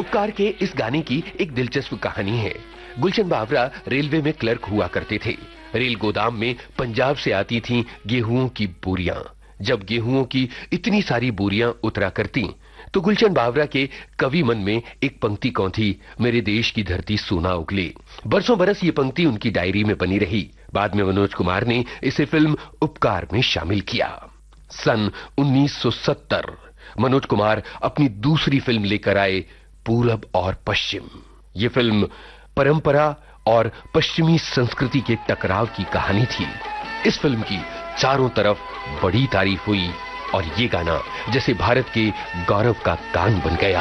उपकार के इस गाने की एक दिलचस्प कहानी है। गुलशन बावरा रेलवे में क्लर्क हुआ करते थे। रेल गोदाम में पंजाब से आती थीं गेहूं की बोरियां। जब गेहूं की इतनी सारी बोरियां उतरा करती तो गुलशन बावरा के कवि मन में एक पंक्ति कौंधी, मेरे देश की धरती सोना उगले। बरसों बरस ये पंक्ति उनकी डायरी में बनी रही। बाद में मनोज कुमार ने इसे फिल्म उपकार में शामिल किया। सन 1970 मनोज कुमार अपनी दूसरी फिल्म लेकर आए, पूरब और पश्चिम। ये फिल्म परंपरा और पश्चिमी संस्कृति के टकराव की कहानी थी। इस फिल्म की चारों तरफ बड़ी तारीफ हुई और ये गाना जैसे भारत के गौरव का गान बन गया।